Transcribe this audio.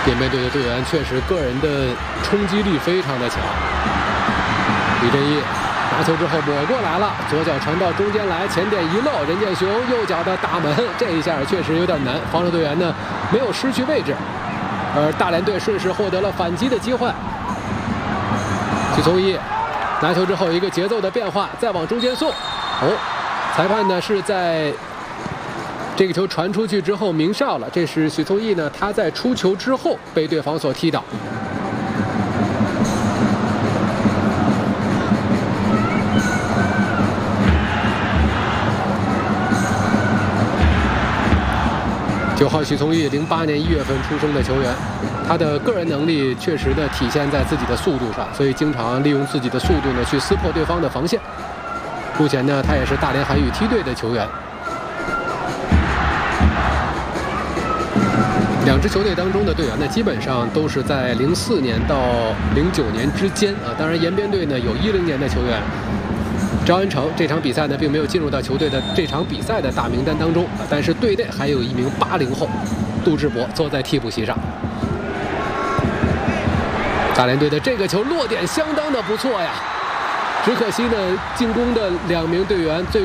延边队的队员确实个人的冲击力非常的强。李振义拿球之后抹过来了，左脚传到中间来，前点一漏，任建雄右脚的打门，这一下确实有点难。防守队员呢没有失去位置，而大连队顺势获得了反击的机会。许从义拿球之后一个节奏的变化，再往中间送。裁判呢是在这个球传出去之后鸣哨了，这是许从义呢他在出球之后被对方所踢倒。9号许从义，08年1月份出生的球员，他的个人能力确实的体现在自己的速度上，所以经常利用自己的速度呢去撕破对方的防线。目前呢，他也是大连韩语梯队的球员。两支球队当中的队员呢，基本上都是在04年到09年之间啊。当然，延边队呢有10年的球员。张恩成这场比赛呢，并没有进入到球队的这场比赛的大名单当中啊，但是队内还有一名80后，杜志博坐在替补席上。大连队的这个球落点相当的不错呀，只可惜呢，进攻的2名队员最